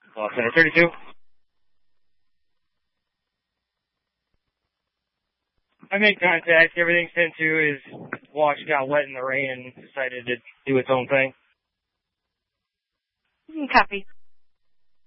Center 32. I made contact. Everything sent to is watch got wet in the rain and decided to do its own thing. Copy.